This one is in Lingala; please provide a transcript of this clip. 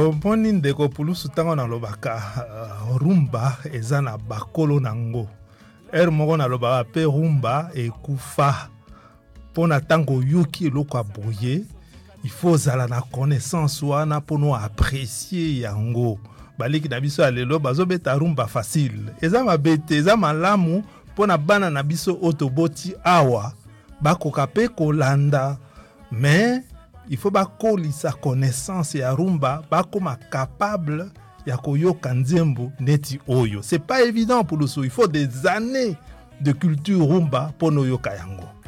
Poni ndeko pulusu tango na lobaka rumba eza na bakolo nango. Moko na lobaka pe rumba ekufa. Pona tango yoki eloko aboye, il faut zala na connaissance wana pono apprécier yango. Baliki na biso alelo bazobeta rumba facile. Eza mabete, eza malamu pona bana na biso otoboti awa bakoka pe kolanda. Mais il faut bakolisa connaissance ya rumba bakoma capable ya koyoka nzembo neti oyo. C'est pas évident pour le sou, il faut des années de culture rumba pour no yoka yango.